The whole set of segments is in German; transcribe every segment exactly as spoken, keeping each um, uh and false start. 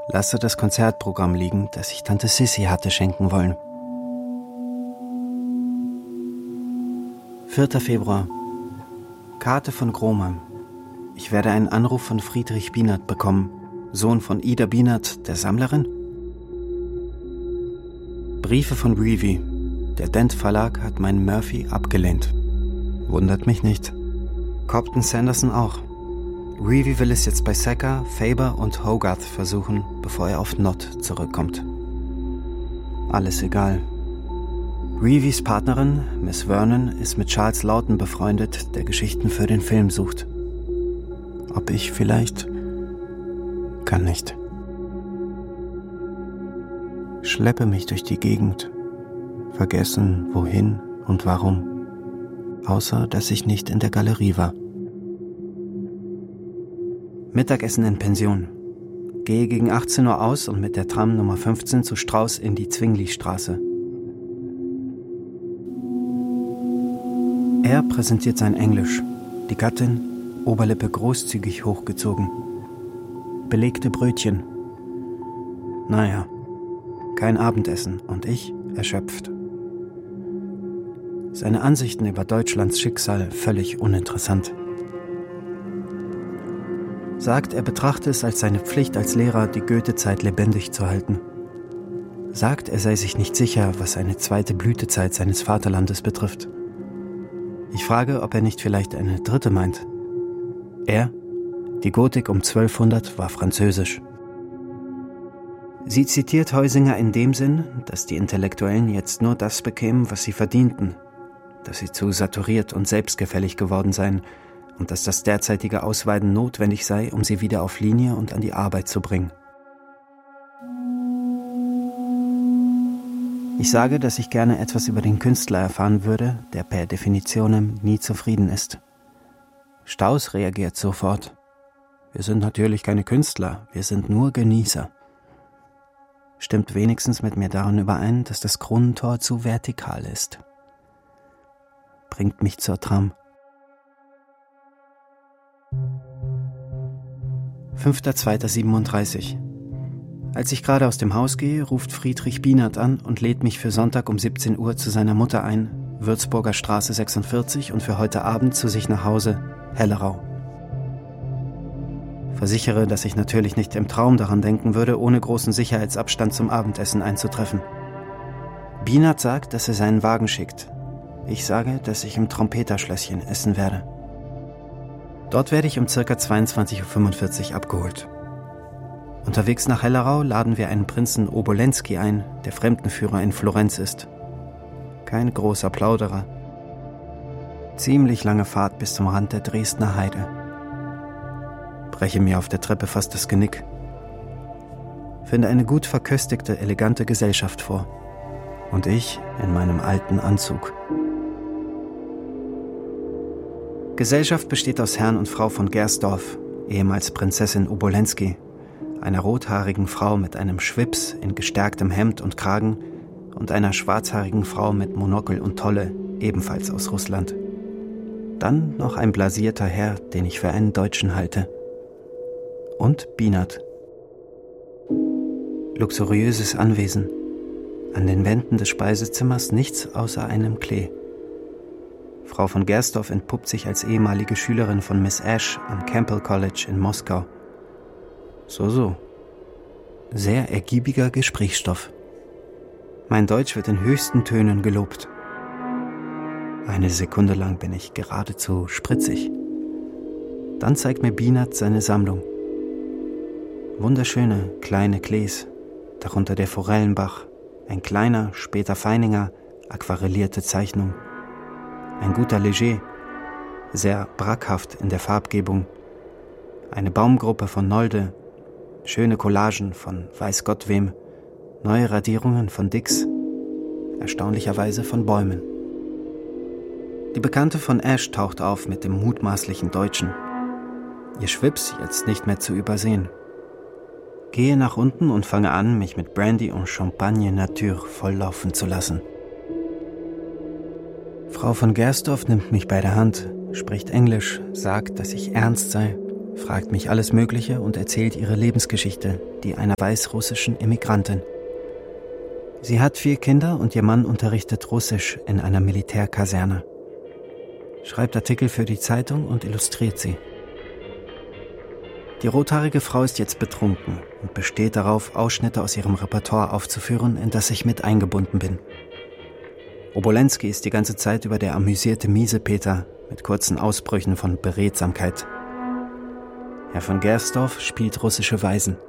lasse das Konzertprogramm liegen, das ich Tante Sissy hatte schenken wollen. vierter Februar. Karte von Grohmann. Ich werde einen Anruf von Friedrich Bienert bekommen, Sohn von Ida Bienert, der Sammlerin. Briefe von Reevy. Der Dent Verlag hat meinen Murphy abgelehnt. Wundert mich nicht. Cobden Sanderson auch. Reevy will es jetzt bei Sacker, Faber und Hogarth versuchen, bevor er auf Nott zurückkommt. Alles egal. Reevys Partnerin, Miss Vernon, ist mit Charles Laughton befreundet, der Geschichten für den Film sucht. Ob ich vielleicht... Kann nicht. Schleppe mich durch die Gegend. Vergessen, wohin und warum. Außer, dass ich nicht in der Galerie war. Mittagessen in Pension. Gehe gegen achtzehn Uhr aus und mit der Tram Nummer fünfzehn zu Strauß in die Zwingli-Straße. Er präsentiert sein Englisch. Die Gattin, Oberlippe großzügig hochgezogen. Belegte Brötchen. Naja, kein Abendessen und ich erschöpft. Seine Ansichten über Deutschlands Schicksal völlig uninteressant. Sagt, er betrachte es als seine Pflicht als Lehrer, die Goethezeit lebendig zu halten. Sagt, er sei sich nicht sicher, was eine zweite Blütezeit seines Vaterlandes betrifft. Ich frage, ob er nicht vielleicht eine dritte meint. Er, die Gotik um zwölfhundert, war französisch. Sie zitiert Heusinger in dem Sinn, dass die Intellektuellen jetzt nur das bekämen, was sie verdienten, dass sie zu saturiert und selbstgefällig geworden seien und dass das derzeitige Ausweiden notwendig sei, um sie wieder auf Linie und an die Arbeit zu bringen. Ich sage, dass ich gerne etwas über den Künstler erfahren würde, der per Definitionem nie zufrieden ist. Staus reagiert sofort. Wir sind natürlich keine Künstler, wir sind nur Genießer. Stimmt wenigstens mit mir daran überein, dass das Kronentor zu vertikal ist. Bringt mich zur Tram. fünfter zweiter siebenunddreißig. Als ich gerade aus dem Haus gehe, ruft Friedrich Bienert an und lädt mich für Sonntag um siebzehn Uhr zu seiner Mutter ein, Würzburger Straße sechsundvierzig, und für heute Abend zu sich nach Hause, Hellerau. Versichere, dass ich natürlich nicht im Traum daran denken würde, ohne großen Sicherheitsabstand zum Abendessen einzutreffen. Bienert sagt, dass er seinen Wagen schickt. Ich sage, dass ich im Trompeterschlösschen essen werde. Dort werde ich um ca. zweiundzwanzig Uhr fünfundvierzig abgeholt. Unterwegs nach Hellerau laden wir einen Prinzen Obolensky ein, der Fremdenführer in Florenz ist. Kein großer Plauderer. Ziemlich lange Fahrt bis zum Rand der Dresdner Heide. Breche mir auf der Treppe fast das Genick. Finde eine gut verköstigte, elegante Gesellschaft vor. Und ich in meinem alten Anzug. Gesellschaft besteht aus Herrn und Frau von Gersdorf, ehemals Prinzessin Obolensky, einer rothaarigen Frau mit einem Schwips in gestärktem Hemd und Kragen und einer schwarzhaarigen Frau mit Monokel und Tolle, ebenfalls aus Russland. Dann noch ein blasierter Herr, den ich für einen Deutschen halte. Und Bienert. Luxuriöses Anwesen. An den Wänden des Speisezimmers nichts außer einem Klee. Frau von Gersdorf entpuppt sich als ehemalige Schülerin von Miss Ash am Campbell College in Moskau. So, so. Sehr ergiebiger Gesprächsstoff. Mein Deutsch wird in höchsten Tönen gelobt. Eine Sekunde lang bin ich geradezu spritzig. Dann zeigt mir Bienert seine Sammlung. Wunderschöne kleine Klees, darunter der Forellenbach, ein kleiner, später Feininger, aquarellierte Zeichnung. Ein guter Léger, sehr brackhaft in der Farbgebung. Eine Baumgruppe von Nolde, schöne Collagen von weiß Gott wem, neue Radierungen von Dix, erstaunlicherweise von Bäumen. Die Bekannte von Ash taucht auf mit dem mutmaßlichen Deutschen. Ihr Schwips jetzt nicht mehr zu übersehen. Gehe nach unten und fange an, mich mit Brandy und Champagne Nature volllaufen zu lassen. Frau von Gersdorf nimmt mich bei der Hand, spricht Englisch, sagt, dass ich ernst sei, fragt mich alles Mögliche und erzählt ihre Lebensgeschichte, die einer weißrussischen Immigrantin. Sie hat vier Kinder und ihr Mann unterrichtet Russisch in einer Militärkaserne. Schreibt Artikel für die Zeitung und illustriert sie. Die rothaarige Frau ist jetzt betrunken und besteht darauf, Ausschnitte aus ihrem Repertoire aufzuführen, in das ich mit eingebunden bin. Obolenski ist die ganze Zeit über der amüsierte Miesepeter mit kurzen Ausbrüchen von Beredsamkeit. Herr von Gersdorf spielt russische Weisen.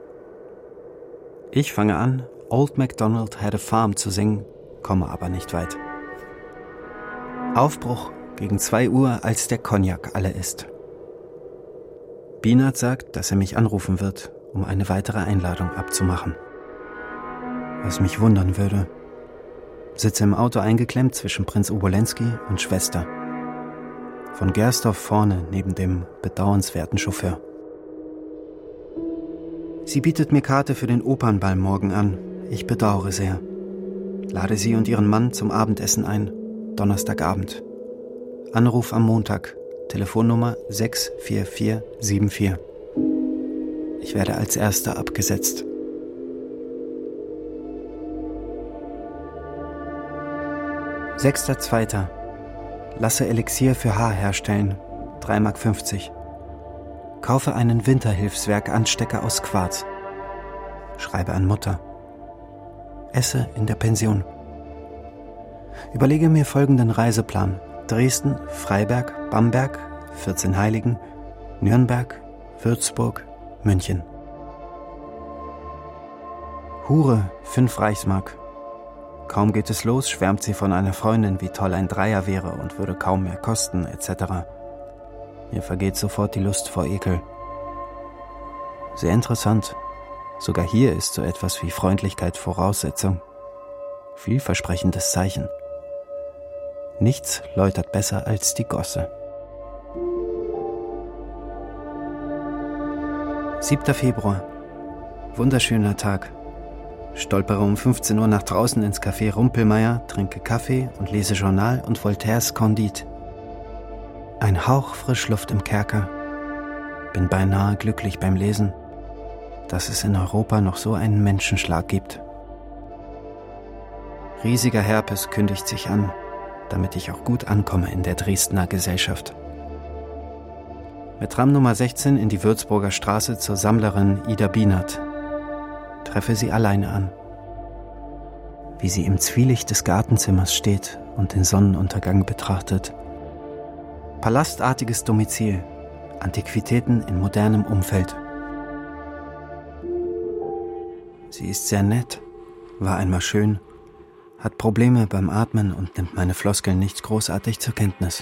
Ich fange an, Old MacDonald Had a Farm zu singen, komme aber nicht weit. Aufbruch gegen zwei Uhr, als der Cognac alle ist. Bienert sagt, dass er mich anrufen wird, um eine weitere Einladung abzumachen. Was mich wundern würde. Sitze im Auto eingeklemmt zwischen Prinz Obolenski und Schwester. Von Gersdorf vorne neben dem bedauernswerten Chauffeur. Sie bietet mir Karte für den Opernball morgen an. Ich bedauere sehr. Lade sie und ihren Mann zum Abendessen ein. Donnerstagabend. Anruf am Montag. Telefonnummer sechs vier vier sieben vier. Ich werde als Erster abgesetzt. sechster zweiter Lasse Elixier für Haar herstellen. drei Mark fünfzig. Kaufe einen Winterhilfswerk-Anstecker aus Quarz. Schreibe an Mutter. Esse in der Pension. Überlege mir folgenden Reiseplan. Dresden, Freiberg, Bamberg, vierzehn Heiligen, Nürnberg, Würzburg, München. Hure, fünf Reichsmark. Kaum geht es los, schwärmt sie von einer Freundin, wie toll ein Dreier wäre und würde kaum mehr kosten, et cetera. Mir vergeht sofort die Lust vor Ekel. Sehr interessant. Sogar hier ist so etwas wie Freundlichkeit Voraussetzung. Vielversprechendes Zeichen. Nichts läutert besser als die Gosse. siebter Februar. Wunderschöner Tag. Stolpere um fünfzehn Uhr nach draußen ins Café Rumpelmeier, trinke Kaffee und lese Journal und Voltaires Candide. Ein Hauch Frischluft im Kerker. Bin beinahe glücklich beim Lesen, dass es in Europa noch so einen Menschenschlag gibt. Riesiger Herpes kündigt sich an, damit ich auch gut ankomme in der Dresdner Gesellschaft. Mit Tram Nummer sechzehn in die Würzburger Straße zur Sammlerin Ida Bienert. Treffe sie alleine an. Wie sie im Zwielicht des Gartenzimmers steht und den Sonnenuntergang betrachtet. Palastartiges Domizil, Antiquitäten in modernem Umfeld. Sie ist sehr nett, war einmal schön, hat Probleme beim Atmen und nimmt meine Floskeln nicht großartig zur Kenntnis.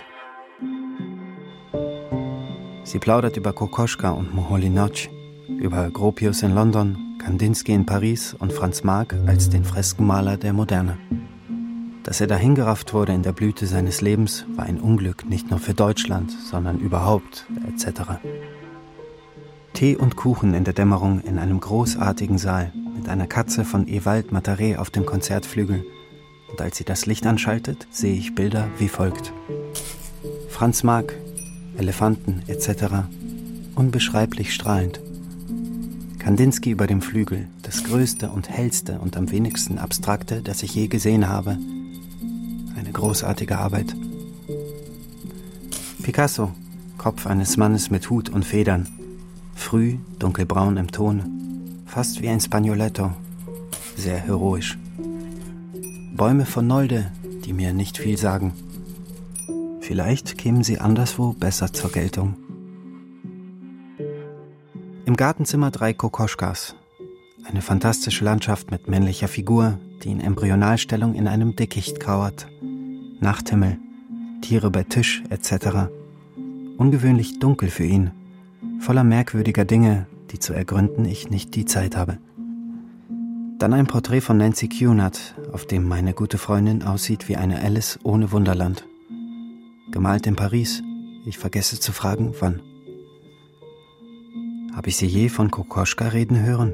Sie plaudert über Kokoschka und Moholy-Nagy, über Gropius in London, Kandinsky in Paris und Franz Marc als den Freskenmaler der Moderne. Dass er dahingerafft wurde in der Blüte seines Lebens, war ein Unglück nicht nur für Deutschland, sondern überhaupt, et cetera. Tee und Kuchen in der Dämmerung in einem großartigen Saal mit einer Katze von Ewald Mataré auf dem Konzertflügel. Und als sie das Licht anschaltet, sehe ich Bilder wie folgt. Franz Marc, Elefanten et cetera. Unbeschreiblich strahlend. Kandinsky über dem Flügel, das größte und hellste und am wenigsten abstrakte, das ich je gesehen habe. Eine großartige Arbeit. Picasso, Kopf eines Mannes mit Hut und Federn. Früh, dunkelbraun im Ton, fast wie ein Spagnoletto. Sehr heroisch. Bäume von Nolde, die mir nicht viel sagen. Vielleicht kämen sie anderswo besser zur Geltung. Im Gartenzimmer drei Kokoschkas. Eine fantastische Landschaft mit männlicher Figur, die in Embryonalstellung in einem Dickicht kauert. Nachthimmel, Tiere bei Tisch et cetera. Ungewöhnlich dunkel für ihn, voller merkwürdiger Dinge, die zu ergründen ich nicht die Zeit habe. Dann ein Porträt von Nancy Cunard, auf dem meine gute Freundin aussieht wie eine Alice ohne Wunderland. Gemalt in Paris, ich vergesse zu fragen, wann. Habe ich sie je von Kokoschka reden hören?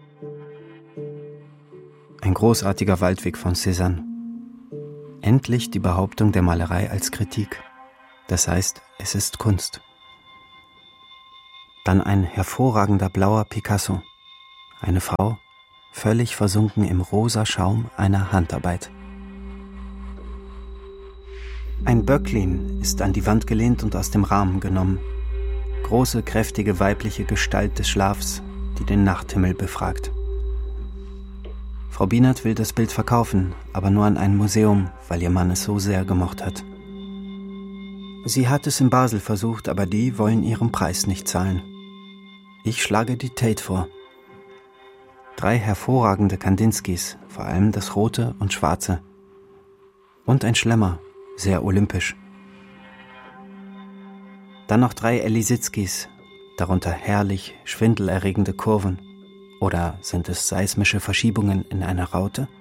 Ein großartiger Waldweg von Cézanne. Endlich die Behauptung der Malerei als Kritik. Das heißt, es ist Kunst. Dann ein hervorragender blauer Picasso. Eine Frau, völlig versunken im rosa Schaum einer Handarbeit. Ein Böcklin ist an die Wand gelehnt und aus dem Rahmen genommen. Große, kräftige weibliche Gestalt des Schlafs, die den Nachthimmel befragt. Frau Bienert will das Bild verkaufen, aber nur an ein Museum, weil ihr Mann es so sehr gemocht hat. Sie hat es in Basel versucht, aber die wollen ihren Preis nicht zahlen. Ich schlage die Tate vor. Drei hervorragende Kandinskis, vor allem das rote und schwarze. Und ein Schlemmer, sehr olympisch. Dann noch drei Elisitzkis, darunter herrlich schwindelerregende Kurven. Oder sind es seismische Verschiebungen in einer Raute?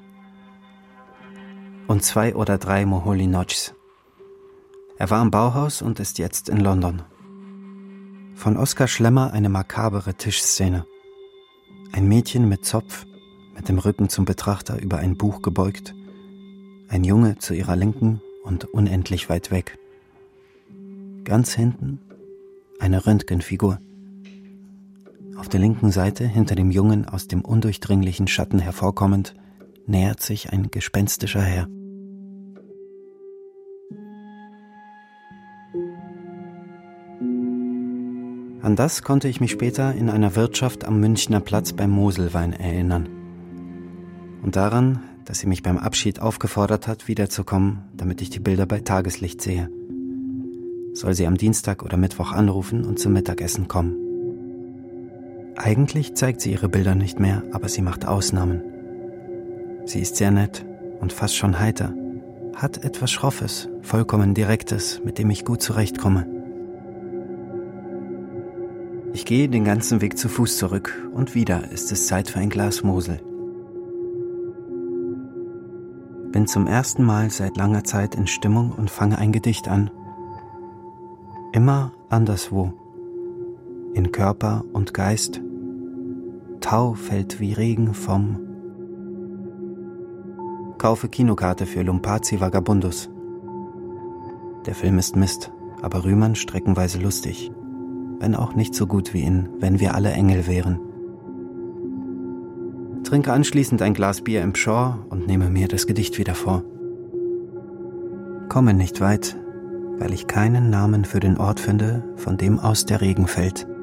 Und zwei oder drei Moholy-Notchs. Er war im Bauhaus und ist jetzt in London. Von Oskar Schlemmer eine makabere Tischszene. Ein Mädchen mit Zopf, mit dem Rücken zum Betrachter über ein Buch gebeugt. Ein Junge zu ihrer Linken und unendlich weit weg. Ganz hinten eine Röntgenfigur. Auf der linken Seite, hinter dem Jungen aus dem undurchdringlichen Schatten hervorkommend, nähert sich ein gespenstischer Herr. An das konnte ich mich später in einer Wirtschaft am Münchner Platz beim Moselwein erinnern. Und daran, dass sie mich beim Abschied aufgefordert hat, wiederzukommen, damit ich die Bilder bei Tageslicht sehe. Soll sie am Dienstag oder Mittwoch anrufen und zum Mittagessen kommen. Eigentlich zeigt sie ihre Bilder nicht mehr, aber sie macht Ausnahmen. Sie ist sehr nett und fast schon heiter, hat etwas Schroffes, vollkommen Direktes, mit dem ich gut zurechtkomme. Ich gehe den ganzen Weg zu Fuß zurück und wieder ist es Zeit für ein Glas Mosel. Bin zum ersten Mal seit langer Zeit in Stimmung und fange ein Gedicht an. Immer anderswo, in Körper und Geist, Tau fällt wie Regen vom... Kaufe Kinokarte für Lumpazi Vagabundus. Der Film ist Mist, aber Rühmann streckenweise lustig. Wenn auch nicht so gut wie in Wenn wir alle Engel wären. Trinke anschließend ein Glas Bier im Pschorr und nehme mir das Gedicht wieder vor. Komme nicht weit, weil ich keinen Namen für den Ort finde, von dem aus der Regen fällt.